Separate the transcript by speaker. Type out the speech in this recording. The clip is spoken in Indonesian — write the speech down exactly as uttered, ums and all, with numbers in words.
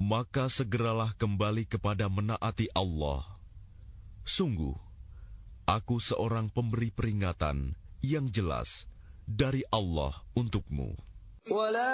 Speaker 1: maka segeralah kembali kepada menaati Allah. Sungguh, aku seorang pemberi peringatan yang jelas dari Allah untukmu.